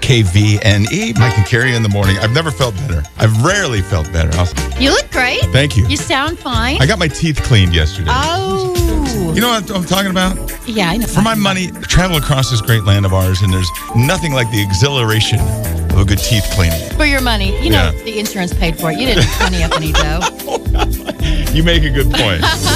KVNE. Mike and Carrie in the morning. I've never felt better. I've rarely felt better. You look great. Thank you. You sound fine. I got my teeth cleaned yesterday. Oh. You know what I'm talking about? Yeah, I know. For my money, travel across this great land of ours, and there's nothing like the exhilaration of a good teeth cleaning. For your money. You know, the insurance paid for it. You didn't pony up any dough. You make a good point.